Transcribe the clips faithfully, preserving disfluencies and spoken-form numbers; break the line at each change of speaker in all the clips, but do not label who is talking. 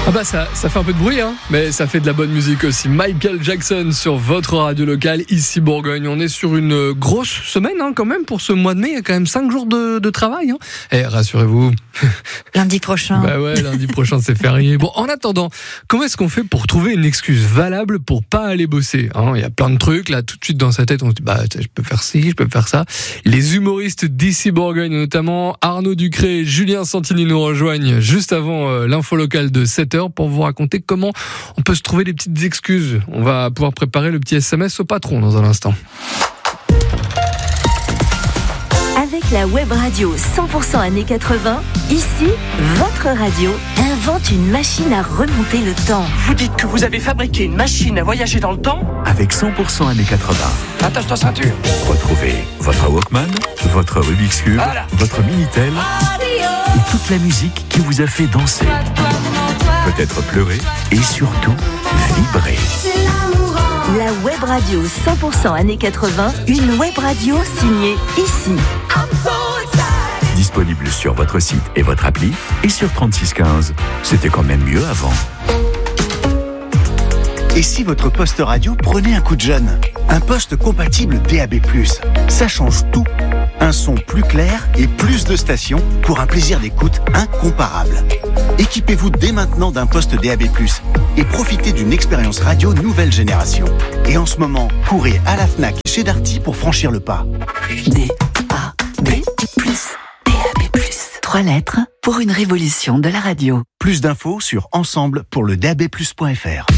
Ah bah ça, ça fait un peu de bruit, hein, mais ça fait de la bonne musique aussi. Michael Jackson sur votre radio locale, ici Bourgogne. On est sur une grosse semaine hein, quand même pour ce mois de mai. Il y a quand même cinq jours de, de travail. Hein. Et rassurez-vous.
Lundi prochain.
Bah ouais, lundi prochain c'est férié. Bon, en attendant, comment est-ce qu'on fait pour trouver une excuse valable pour pas aller bosser hein? Il y a plein de trucs là, tout de suite dans sa tête. On se dit bah je peux faire ci, je peux faire ça. Les humoristes d'ici Bourgogne, notamment Arnaud Ducré et Julien Santini, nous rejoignent juste avant euh, l'info locale de sept heures pour vous raconter comment on peut se trouver des petites excuses. On va pouvoir préparer le petit S M S au patron dans un instant.
Avec la web radio cent pour cent années quatre-vingts, ici, votre radio invente une machine à remonter le temps.
Vous dites que vous avez fabriqué une machine à voyager dans le temps ?
Avec cent pour cent années quatre-vingts.
Attache ta ceinture.
Retrouvez votre Walkman, votre Rubik's Cube,
voilà. Votre
Minitel et toute la musique qui vous a fait danser, peut-être pleurer et surtout vibrer.
La web radio cent pour cent années quatre-vingts, une web radio signée ici.
Disponible sur votre site et votre appli et sur trente-six quinze. C'était quand même mieux avant.
Et si votre poste radio prenait un coup de jeune ? Un poste compatible D A B plus. Ça change tout. Un son plus clair et plus de stations pour un plaisir d'écoute incomparable. Équipez-vous dès maintenant d'un poste D A B plus et profitez d'une expérience radio nouvelle génération. Et en ce moment, courez à la Fnac chez Darty pour franchir le pas.
D A B plus. D A B plus. Trois lettres pour une révolution de la radio.
Plus d'infos sur ensemble pour le D A B plus point F R.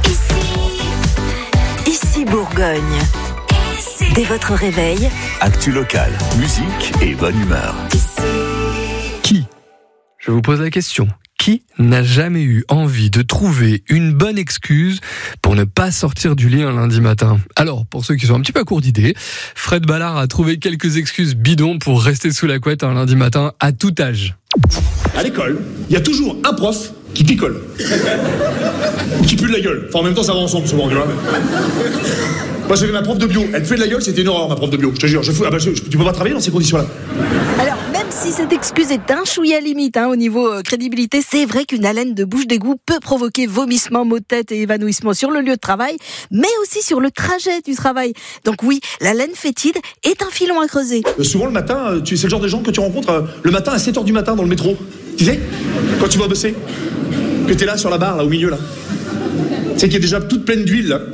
Ici Bourgogne. Dès votre réveil,
Actu local, musique et bonne humeur.
Qui, je vous pose la question, qui n'a jamais eu envie de trouver une bonne excuse pour ne pas sortir du lit un lundi matin ? Alors, pour ceux qui sont un petit peu à court d'idées, Fred Ballard a trouvé quelques excuses bidons pour rester sous la couette un lundi matin à tout âge.
À l'école, il y a toujours un prof qui picole. Ou qui pue de la gueule. Enfin, en même temps, ça va ensemble, souvent, tu vois. Moi, j'avais ma prof de bio. Elle fait de la gueule, c'était une horreur, ma prof de bio. Je te jure, je fous. Ah bah, je, je, tu peux pas travailler dans ces conditions-là.
Alors, même si cette excuse est un chouïa limite hein, au niveau euh, crédibilité, c'est vrai qu'une haleine de bouche d'égout peut provoquer vomissements, maux de tête et évanouissement sur le lieu de travail, mais aussi sur le trajet du travail. Donc oui, la laine fétide est un filon à creuser.
Euh, souvent, le matin, euh, tu, c'est le genre de gens que tu rencontres euh, le matin à sept heures du matin dans le métro. Tu sais, quand tu vas bosser, que t'es là sur la barre, là, au milieu, là. Tu sais qu'il est déjà toute pleine d'huile, là.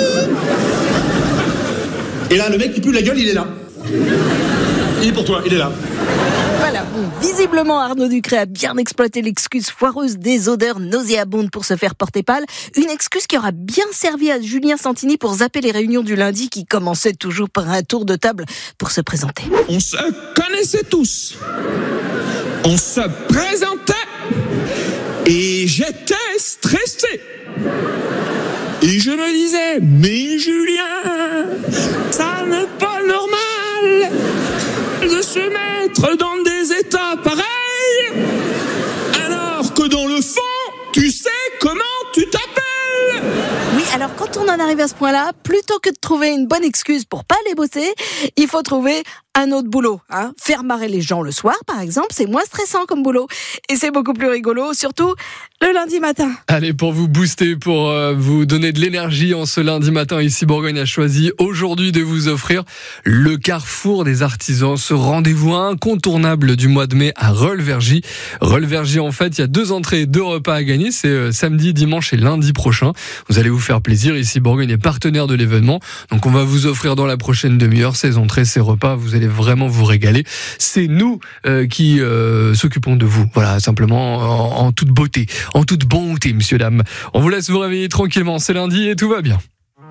Et là, le mec qui pue la gueule, il est là. Il est pour toi, il est là.
Voilà, bon, visiblement Arnaud Ducré a bien exploité l'excuse foireuse des odeurs nauséabondes pour se faire porter pâle. Une excuse qui aura bien servi à Julien Santini pour zapper les réunions du lundi qui commençaient toujours par un tour de table pour se présenter.
On se connaissait tous. On se présentait. Et j'étais stressé. Et je me disais, mais Julien, ça n'est pas normal de se mettre dans des états pareils, alors que dans le fond, tu sais comment tu t'appelles.
Oui, alors quand on en arrive à ce point-là, plutôt que de trouver une bonne excuse pour pas aller bosser, il faut trouver un autre boulot. Hein. Faire marrer les gens le soir, par exemple, c'est moins stressant comme boulot. Et c'est beaucoup plus rigolo, surtout le lundi matin.
Allez, pour vous booster, pour euh, vous donner de l'énergie en ce lundi matin, ici Bourgogne a choisi aujourd'hui de vous offrir le Carrefour des Artisans, ce rendez-vous incontournable du mois de mai à Rolvergy. Rolvergy, en fait, il y a deux entrées et deux repas à gagner. C'est euh, samedi, dimanche et lundi prochain. Vous allez vous faire plaisir. Ici Bourgogne est partenaire de l'événement. Donc on va vous offrir dans la prochaine demi-heure ces entrées, ces repas. Vous allez vraiment vous régaler. C'est nous euh, qui euh, s'occupons de vous. Voilà, simplement en, en toute beauté, en toute bonté, messieurs, dames. On vous laisse vous réveiller tranquillement. C'est lundi et tout va bien.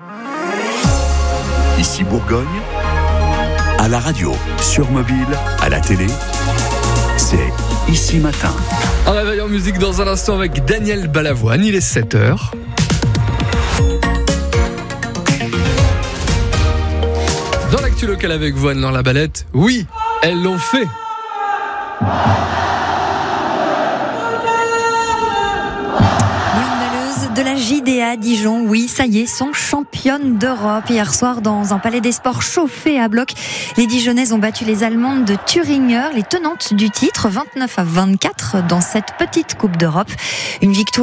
Ici Bourgogne, à la radio, sur mobile, à la télé, c'est Ici Matin.
Un réveil en musique dans un instant avec Daniel Balavoine. Il est sept heures. Dans l'actu locale avec vous, Anne-Laure Labalette, oui, elles l'ont fait.
De la J D A Dijon, oui, ça y est, sont championnes d'Europe. Hier soir, dans un palais des sports chauffé à bloc, les Dijonnaises ont battu les Allemandes de Thüringer, les tenantes du titre, vingt-neuf à vingt-quatre dans cette petite Coupe d'Europe. Une victoire involontaire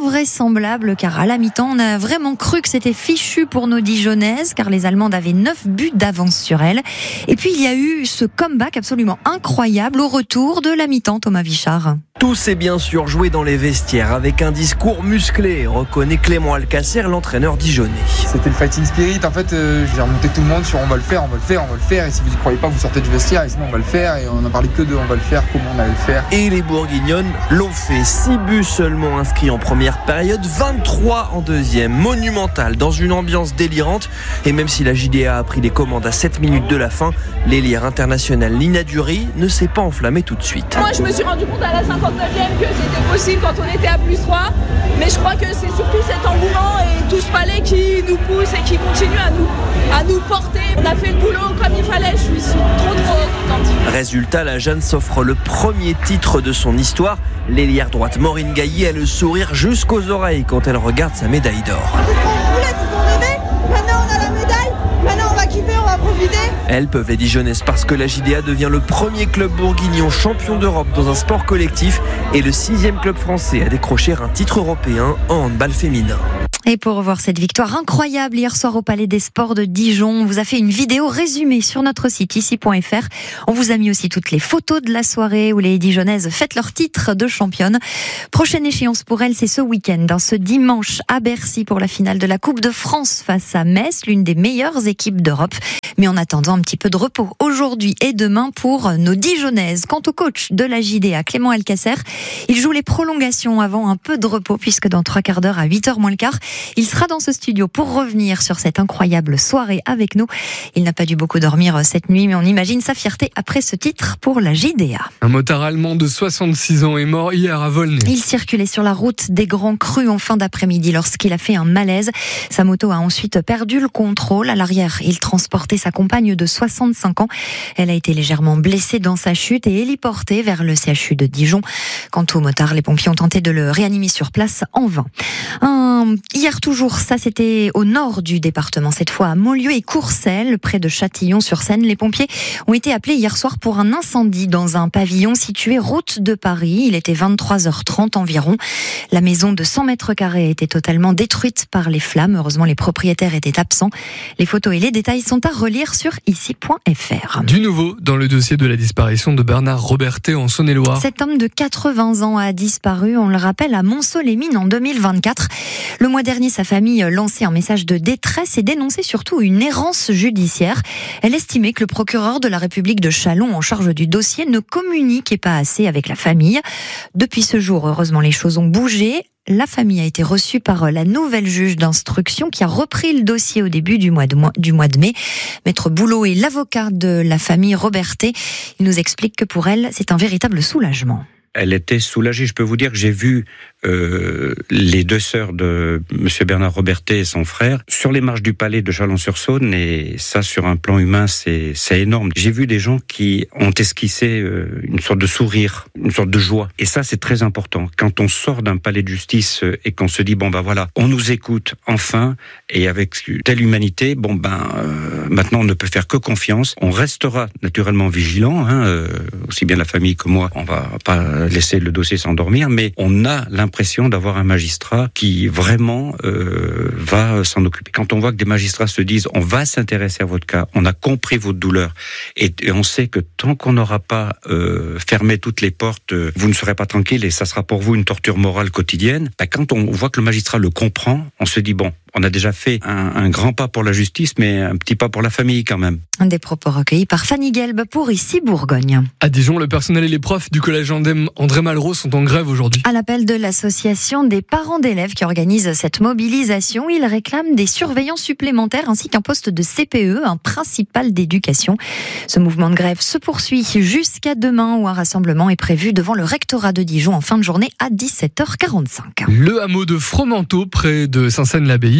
invraisemblable car à la mi-temps, on a vraiment cru que c'était fichu pour nos Dijonnaises car les Allemandes avaient neuf buts d'avance sur elles. Et puis il y a eu ce comeback absolument incroyable au retour de la mi-temps, Thomas Vichard.
Tout s'est bien sûr joué dans les vestiaires avec un discours musclé, reconnaît Clément Alcacer, l'entraîneur dijonnais.
C'était le fighting spirit, en fait euh, j'ai remonté tout le monde sur on va le faire, on va le faire, on va le faire et si vous y croyez pas vous sortez du vestiaire et sinon on va le faire et on n'a parlé que de on va le faire, comment on allait le faire.
Et les Bourguignonnes l'ont fait, six buts seulement inscrits en première période, vingt-trois en deuxième, monumental dans une ambiance délirante et même si la J D A a pris les commandes à sept minutes de la fin, l'ailière internationale Nina Dury ne s'est pas enflammée tout de suite.
Moi je me suis rendu compte à la cinquante-neuvième que c'était possible quand on était à plus trois, mais je crois que c'est surtout cet engouement et tout ce palais qui nous pousse et qui continue à nous, à nous porter. On a fait le boulot comme il fallait, je suis trop trop contente.
Résultat, la Jeanne s'offre le premier titre de son histoire. L'ailière droite Maureen Gailly a le sourire jusqu'aux oreilles quand elle regarde sa médaille d'or.
C'est ce qu'on voulait, c'est ce qu'on rêvait. Maintenant on a la médaille, maintenant on va kiffer, on va profiter.
Elles peuvent les Dijonnaises parce que la J D A devient le premier club bourguignon champion d'Europe dans un sport collectif et le sixième club français à décrocher un titre européen en handball féminin.
Et pour revoir cette victoire incroyable hier soir au Palais des Sports de Dijon, on vous a fait une vidéo résumée sur notre site ici point f r. On vous a mis aussi toutes les photos de la soirée où les Dijonnaises fêtent leur titre de championne. Prochaine échéance pour elles, c'est ce week-end, hein, ce dimanche à Bercy pour la finale de la Coupe de France face à Metz, l'une des meilleures équipes d'Europe. Mais en attendant, un petit peu de repos aujourd'hui et demain pour nos Dijonnaises. Quant au coach de la J D A, Clément Alcacer, il joue les prolongations avant un peu de repos puisque dans trois quarts d'heure à huit heures moins le quart, il sera dans ce studio pour revenir sur cette incroyable soirée avec nous. Il n'a pas dû beaucoup dormir cette nuit, mais on imagine sa fierté après ce titre pour la J D A.
Un motard allemand de soixante-six ans est mort hier à Volnay.
Il circulait sur la route des Grands Crus en fin d'après-midi lorsqu'il a fait un malaise. Sa moto a ensuite perdu le contrôle. À l'arrière, il transportait sa compagne de soixante-cinq ans. Elle a été légèrement blessée dans sa chute et héliportée vers le C H U de Dijon. Quant au motard, les pompiers ont tenté de le réanimer sur place en vain. Un... Hier toujours, ça c'était au nord du département, cette fois à Maulieu et Courcelles, près de Châtillon-sur-Seine. Les pompiers ont été appelés hier soir pour un incendie dans un pavillon situé route de Paris. Il était vingt-trois heures trente environ. La maison de cent mètres carrés a été totalement détruite par les flammes. Heureusement, les propriétaires étaient absents. Les photos et les détails sont à relire sur ici point f r.
Du nouveau dans le dossier de la disparition de Bernard Robertet en Saône-et-Loire.
Cet homme de quatre-vingts ans a disparu, on le rappelle, à Montceau-les-Mines en deux mille vingt-quatre. Le mois dernier, sa famille lançait un message de détresse et dénonçait surtout une errance judiciaire. Elle estimait que le procureur de la République de Châlons en charge du dossier ne communiquait pas assez avec la famille. Depuis ce jour, heureusement, les choses ont bougé. La famille a été reçue par la nouvelle juge d'instruction qui a repris le dossier au début du mois de, mois, du mois de mai. Maître Boulot est l'avocat de la famille Robertet. Il nous explique que pour elle, c'est un véritable soulagement.
Elle était soulagée. Je peux vous dire que j'ai vu euh, les deux sœurs de Monsieur Bernard Robertet et son frère sur les marches du palais de Chalon-sur-Saône, et ça, sur un plan humain, c'est, c'est énorme. J'ai vu des gens qui ont esquissé euh, une sorte de sourire, une sorte de joie. Et ça, c'est très important. Quand on sort d'un palais de justice et qu'on se dit, bon ben voilà, on nous écoute enfin, et avec telle humanité, bon ben euh, maintenant on ne peut faire que confiance. On restera naturellement vigilant, hein, euh, aussi bien la famille que moi. On va pas laisser le dossier s'endormir, mais on a l'impression d'avoir un magistrat qui vraiment euh, va s'en occuper. Quand on voit que des magistrats se disent on va s'intéresser à votre cas, on a compris votre douleur, et, et on sait que tant qu'on n'aura pas euh, fermé toutes les portes, euh, vous ne serez pas tranquille et ça sera pour vous une torture morale quotidienne. Ben, quand on voit que le magistrat le comprend, on se dit bon, on a déjà fait un, un grand pas pour la justice, mais un petit pas pour la famille quand même.
Des propos recueillis par Fanny Gelb pour Ici Bourgogne.
À Dijon, le personnel et les profs du collège André Malraux sont en grève aujourd'hui.
À l'appel de l'association des parents d'élèves qui organise cette mobilisation, ils réclament des surveillants supplémentaires ainsi qu'un poste de C P E, un principal d'éducation. Ce mouvement de grève se poursuit jusqu'à demain où un rassemblement est prévu devant le rectorat de Dijon en fin de journée à dix-sept heures quarante-cinq.
Le hameau de Fromenteau, près de Saint-Saëns-l'Abbaye,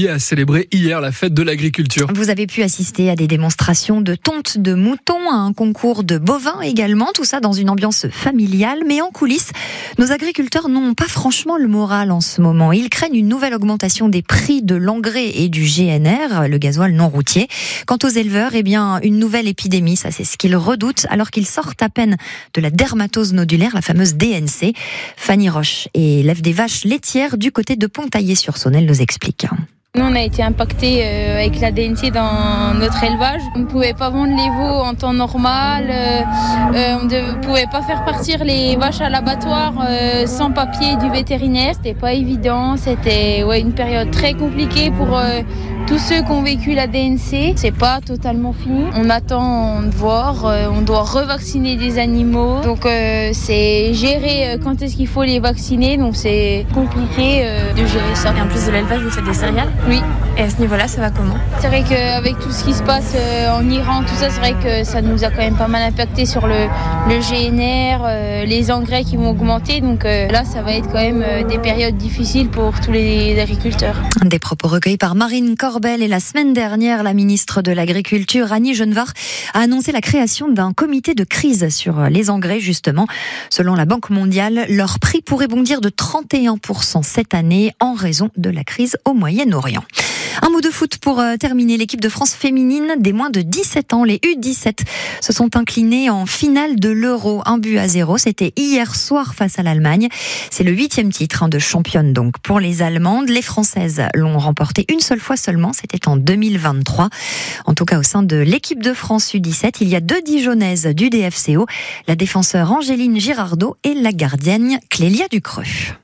Montpellier a célébré hier la fête de l'agriculture.
Vous avez pu assister à des démonstrations de tonte de moutons, à un concours de bovins également, tout ça dans une ambiance familiale. Mais en coulisses, nos agriculteurs n'ont pas franchement le moral en ce moment. Ils craignent une nouvelle augmentation des prix de l'engrais et du G N R, le gasoil non routier. Quant aux éleveurs, eh bien, une nouvelle épidémie, ça c'est ce qu'ils redoutent, alors qu'ils sortent à peine de la dermatose nodulaire, la fameuse D N C. Fanny Roche élève des vaches laitières du côté de Pontaillé-sur-Saône, elle nous explique.
Nous, on a été impactés euh, avec la D N C dans notre élevage. On ne pouvait pas vendre les veaux en temps normal. Euh, euh, on ne pouvait pas faire partir les vaches à l'abattoir euh, sans papier du vétérinaire. C'était pas évident. C'était ouais, une période très compliquée pour euh, tous ceux qui ont vécu la D N C. C'est pas totalement fini. On attend de voir. Euh, on doit revacciner des animaux. Donc euh, c'est gérer euh, quand est-ce qu'il faut les vacciner. Donc c'est compliqué euh, de gérer ça.
Et en plus de l'élevage, vous faites des céréales ?
Oui.
Et à ce niveau-là, ça va comment ?
C'est vrai qu'avec tout ce qui se passe euh, en Iran, tout ça, c'est vrai que ça nous a quand même pas mal impacté sur le, le G N R, euh, les engrais qui vont augmenter. Donc euh, là, ça va être quand même euh, des périodes difficiles pour tous les agriculteurs.
Des propos recueillis par Marine Corbel. Et la semaine dernière, la ministre de l'Agriculture, Annie Genevard, a annoncé la création d'un comité de crise sur les engrais, justement. Selon la Banque mondiale, leur prix pourrait bondir de trente et un pour cent cette année en raison de la crise au Moyen-Orient. Un mot de foot pour terminer. L'équipe de France féminine des moins de dix-sept ans, les U dix-sept, se sont inclinés en finale de l'Euro. Un but à zéro. C'était hier soir face à l'Allemagne. C'est le huitième titre de championne donc pour les Allemandes. Les Françaises l'ont remporté une seule fois seulement. C'était en deux mille vingt-trois. En tout cas, au sein de l'équipe de France U dix-sept, il y a deux Dijonnaises du D F C O, la défenseure Angéline Girardot et la gardienne Clélia Ducreux.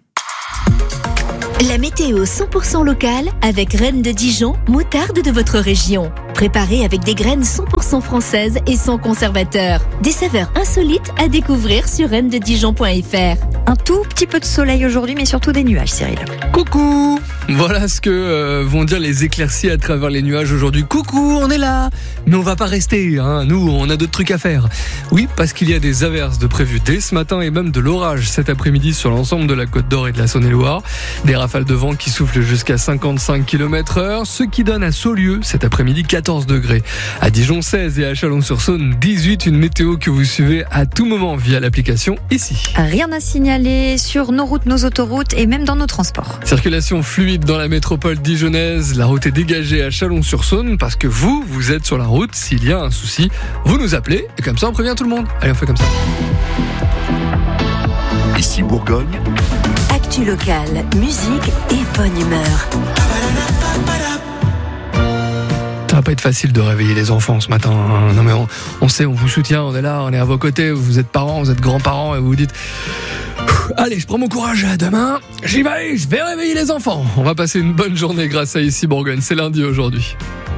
La météo cent pour cent locale avec Reine de Dijon, moutarde de votre région. Préparée avec des graines cent pour cent françaises et sans conservateur. Des saveurs insolites à découvrir sur reine de dijon point f r.
Un tout petit peu de soleil aujourd'hui, mais surtout des nuages, Cyril.
Coucou! Voilà ce que euh, vont dire les éclaircies à travers les nuages aujourd'hui. Coucou, on est là! Mais on va pas rester, hein. Nous, on a d'autres trucs à faire. Oui, parce qu'il y a des averses de prévues dès ce matin et même de l'orage cet après-midi sur l'ensemble de la Côte d'Or et de la Saône-et-Loire. Des rafales de vent qui soufflent jusqu'à cinquante-cinq kilomètres heure, ce qui donne à Saulieu cet après-midi quatorze degrés. À Dijon seize et à Chalon-sur-Saône dix-huit, une météo que vous suivez à tout moment via l'application ici.
Rien à signaler sur nos routes, nos autoroutes et même dans nos transports.
Circulation fluide dans la métropole dijonnaise. La route est dégagée à Chalon-sur-Saône parce que vous, vous êtes sur la route. S'il y a un souci, vous nous appelez et comme ça on prévient tout le monde. Allez, on fait comme ça.
Ici Bourgogne.
Actu locale, musique et bonne humeur.
Ça va pas être facile de réveiller les enfants ce matin. Non mais on, on sait, on vous soutient, on est là, on est à vos côtés. Vous êtes parents, vous êtes grands-parents et vous vous dites allez, je prends mon courage, demain j'y vais, je vais réveiller les enfants. On va passer une bonne journée grâce à Ici Bourgogne, c'est lundi aujourd'hui.